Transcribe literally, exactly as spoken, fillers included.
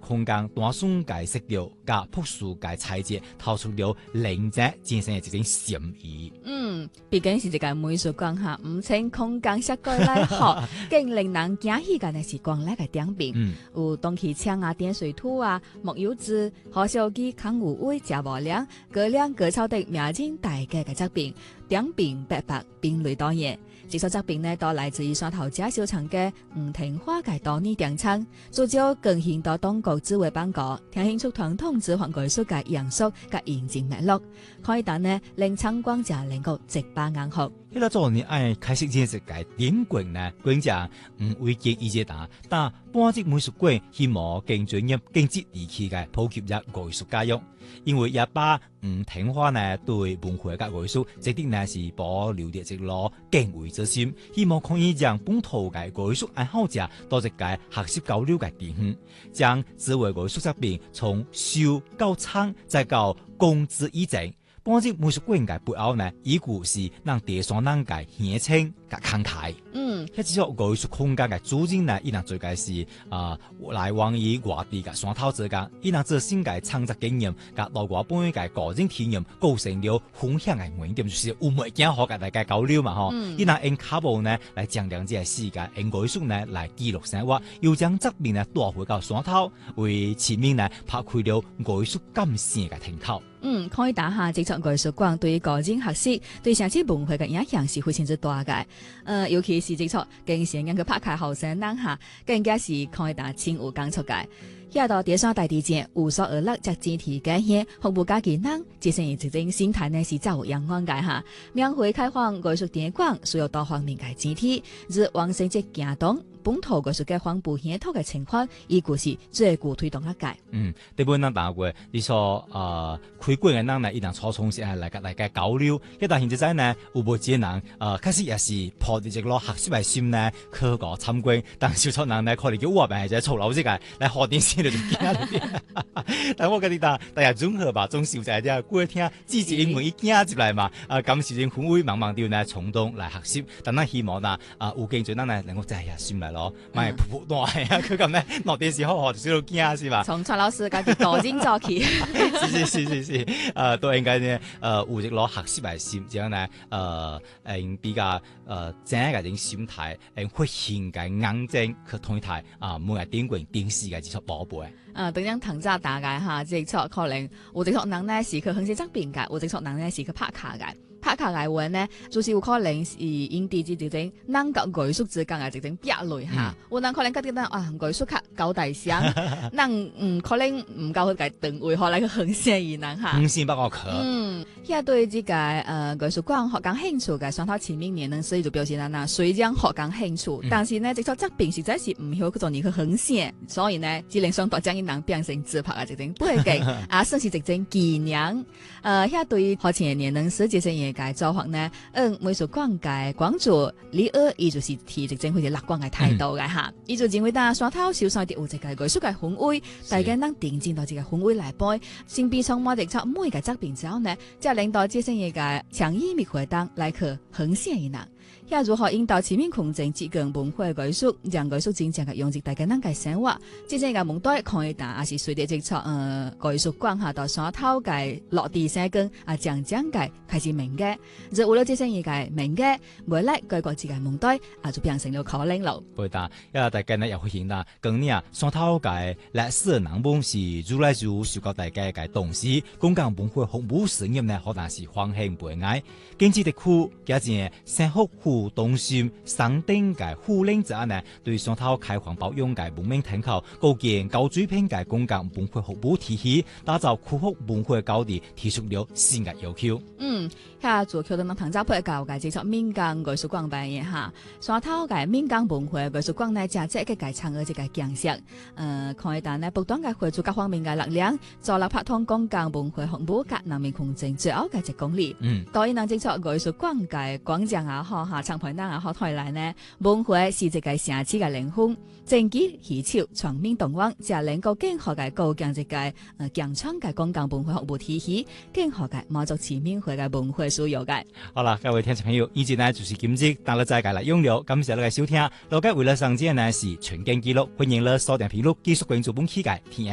空間短順嘅色調加樸素嘅彩節，透出了靚仔精神嘅一種禪意。 嗯，畢竟是一個美術館哈，唔請空間設計來學，更令人驚喜嘅呢是光來嘅點評， 嗯、 有東氣槍啊、點水土啊、木有字、何小基、康有為、謝無良、各兩各抄的名人大家嘅作品，點評白白並類多樣。這首作品呢，都來自於山頭賈小長嘅吳庭花嘅多年典藏，主角更現到東國之為邦國，聽興出傳統之黃藝術嘅嚴肅嘅嚴正脈絡，可以等呢令參觀者能夠直把眼學。 迄個做年愛開始建設嘅點館呢，館長吳偉傑伊姐打，但半隻美術館希望更專業、更接地氣嘅普及入藝術教育，因為也把吳庭花呢對文化嘅藝術，一定呢是保留啲一路敬畏之心，希望可以將本土嘅藝術愛好者到一個學習交流嘅地方，將智慧藝術作品從秀到藏再到公之以正。半隻美術館嘅背後呢，依故是讓地上人嘅熱情嘅慷慨。 嗯， 一隻藝術空間嘅主人呢，伊能最嘅是啊、呃、來往於外地嘅山頭之間，伊能自身嘅創作經驗，甲老外本嘅個人體驗，構成了分享嘅原點，就是有物件好嘅大家交流嘛，吼、嗯。伊能用卡布呢來講兩隻世界，用藝術呢來記錄生活，又將作品呢帶回到山頭，為市民呢拍開了藝術感性嘅庭頭。 嗯，可以打下這座藝術館對個人學習、對城市文化嘅影響是非常之大嘅。呃，尤其是這座更先人去拍開後生人下，更加是可以打前有講出嘅。遐到第三大地震，無所而樂，則整體改現，服務家己人，即係一種心態呢是較有陽光嘅哈。描繪開放藝術典館，需要多方面嘅整體，如往成績行動。本土藝術嘅黃埔鄉土嘅情況，依故是最具推動一屆。 嗯，對本人打過，你說呃開館嘅人呢，伊能初衷是係來個大家交流。一旦現在呢，有無幾人呃開始也是抱住一個學習嘅心呢，去個參觀。但少數人呢，可能叫我哋係做老師嘅來學電視嚟聽。但我跟你講，大家綜合吧，總是在啲過聽，支持英文一驚入來嘛。啊，咁時陣氛圍茫茫調呢，衝動來學習。但係希望啊，啊有經濟人呢，能夠真係心來。咯，咪普通話啊！佢咁咧落電視學學少到驚是吧？ 從蔡老師家己多認做起， 是是是是是，誒都應該呢誒有一攞學習嘅心，這樣呢誒誒比較誒正嘅種心態，誒會顯嘅硬正去同台啊，每日點過電視嘅技術寶貝。 誒，等樣藤扎大概嚇，即係可能有啲學人呢是佢很識側邊嘅，有啲學人呢是佢拍卡嘅。拍卡嘅話呢，就是有可能是因地之一種人甲藝術之間嘅一種別類嚇。有人可能覺得啊，藝術較高大上，人嗯可能唔夠佢嘅定位，可能佢很適宜人嚇。 唔是不過可。 嗯，現在對這個呃藝術館學講興趣嘅，上頭前面年能所以就表示啦，嗱雖然學講興趣，但是呢，這套作品實在是唔曉佢做你去很寫，所以呢，只能上台將伊人變成自拍嘅一種背景，啊，算是一種紀念。呃，現在對於學前年能所接受嘢。嘅做法呢，嗯，美術館嘅館主李二，伊就是提一種非常樂觀嘅態度嘅哈，伊、嗯、就認為呾山頭小山啲有一個藝術嘅氛圍，大家能定進到一個氛圍來背，先必從我哋出每個作品之後呢，再領導這些嘢嘅強意密活動來去呈現伊人。也如何引導市民群眾接近文化藝術，讓藝術真正嘅融入大家人嘅生活。即係個門對可以打，也是隨着接觸呃藝術館下到山頭嘅落地生根啊，漸漸嘅開始明嘅。就為了這些嘢嘅明嘅，未來各國之間門對啊就變成了可能咯。 對的，因為大家呢也會見到，今年山頭嘅歷史人物是越來越受到大家嘅重視，公共文化服務事業呢可能是歡慶悲哀，經濟的苦，加上生活苦。東線山頂嘅護領者呢，對山頭開放包容嘅文明庭口，構建高水平嘅公共文化服務體系，打造恢復文化高地，提出了新嘅要求。嗯， 遐做橋墩藤扎配教嘅，接觸民間藝術館辦嘅哈，山頭嘅民間文化藝術館呢，正即係個參與一個建設，呃，可以但呢不斷嘅匯聚各方面嘅力量，助力拍通公共文化服務及人民群眾最後嘅一公里。嗯，當然能接觸藝術館嘅廣場也好下。長盤單啊，學台來呢，文化是一個城市嘅靈魂，政績喜潮全面動員，就能夠更好嘅構建一個呃強壯嘅公共文化服務體系，更好嘅滿足市民會嘅文化需要嘅。 好啦，各位聽眾朋友，以前呢就是今日，等你再介嚟用了，感謝你嘅收聽。老家為了上節呢是全景記錄，歡迎你鎖定頻率，繼續關注本期嘅天。